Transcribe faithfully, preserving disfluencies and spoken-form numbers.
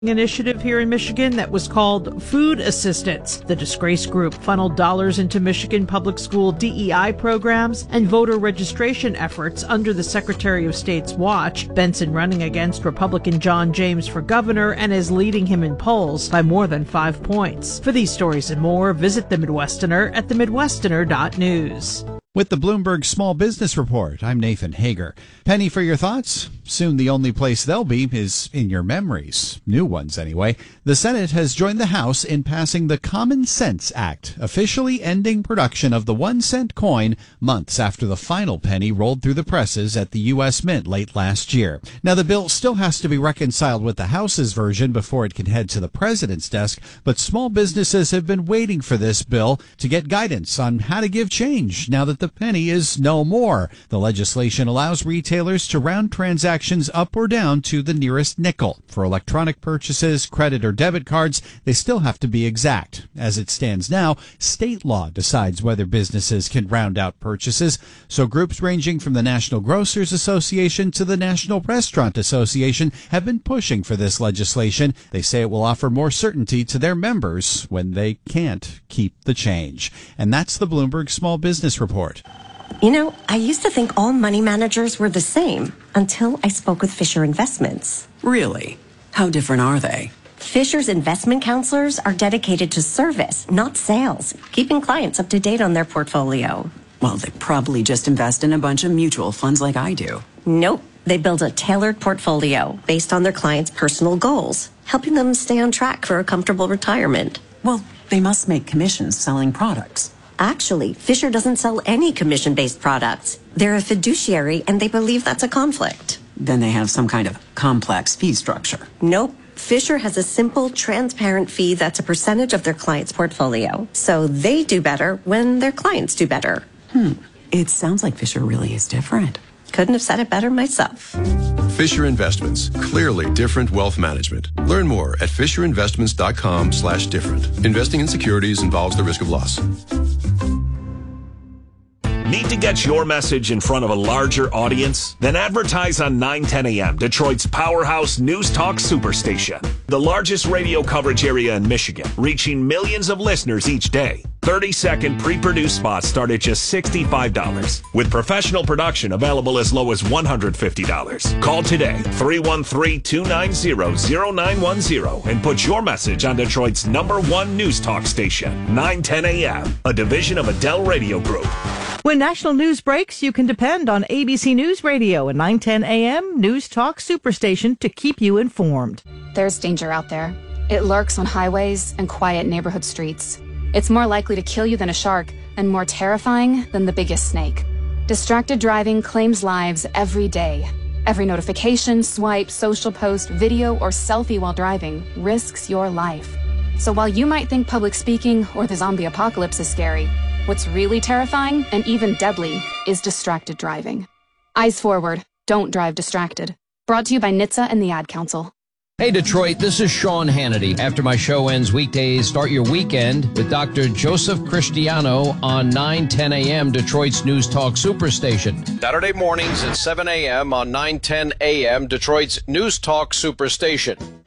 initiative here in Michigan that was called Food Assistance. The disgrace group funneled dollars into Michigan public school D E I programs and voter registration efforts under the Secretary of State's watch. Benson running against Republican John James for governor and is leading him in polls by more than five points. For these stories and more, visit The Midwesterner at the midwesterner dot news. With the Bloomberg Small Business Report, I'm Nathan Hager. Penny for your thoughts? Soon the only place they'll be is in your memories. New ones, anyway. The Senate has joined the House in passing the Common Sense Act, officially ending production of the one-cent coin months after the final penny rolled through the presses at the U S Mint late last year. Now, the bill still has to be reconciled with the House's version before it can head to the president's desk, but small businesses have been waiting for this bill to get guidance on how to give change now that the penny is no more. The legislation allows retailers to round transactions up or down to the nearest nickel. For electronic purchases, credit or debit cards, they still have to be exact. As it stands now, state law decides whether businesses can round out purchases. So groups ranging from the National Grocers Association to the National Restaurant Association have been pushing for this legislation. They say it will offer more certainty to their members when they can't keep the change. And that's the Bloomberg Small Business Report. You know, I used to think all money managers were the same until I spoke with Fisher Investments. Really? How different are they? Fisher's investment counselors are dedicated to service, not sales, keeping clients up to date on their portfolio. Well, they probably just invest in a bunch of mutual funds like I do. Nope. They build a tailored portfolio based on their clients' personal goals, helping them stay on track for a comfortable retirement. Well, they must make commissions selling products. Actually, Fisher doesn't sell any commission-based products. They're a fiduciary, and they believe that's a conflict. Then they have some kind of complex fee structure. Nope. Fisher has a simple, transparent fee that's a percentage of their client's portfolio. So they do better when their clients do better. Hmm. It sounds like Fisher really is different. Couldn't have said it better myself. Fisher Investments. Clearly different wealth management. Learn more at fisher investments dot com slash different. Investing in securities involves the risk of loss. Need to get your message in front of a larger audience? Then advertise on nine ten A M, Detroit's powerhouse news talk superstation. The largest radio coverage area in Michigan, reaching millions of listeners each day. thirty-second pre-produced spots start at just sixty-five dollars, with professional production available as low as one hundred fifty dollars. Call today, three one three, two nine zero, zero nine one zero, and put your message on Detroit's number one news talk station, nine ten A M, a division of Adele Radio Group. When national news breaks, you can depend on A B C News Radio and nine ten A M News Talk Superstation to keep you informed. There's danger out there. It lurks on highways and quiet neighborhood streets. It's more likely to kill you than a shark and more terrifying than the biggest snake. Distracted driving claims lives every day. Every notification, swipe, social post, video, or selfie while driving risks your life. So while you might think public speaking or the zombie apocalypse is scary, what's really terrifying and even deadly is distracted driving. Eyes forward. Don't drive distracted. Brought to you by N H T S A and the Ad Council. Hey, Detroit, this is Sean Hannity. After my show ends weekdays, start your weekend with Doctor Joseph Cristiano on nine ten A M, Detroit's News Talk Superstation. Saturday mornings at seven A M on nine ten A M, Detroit's News Talk Superstation.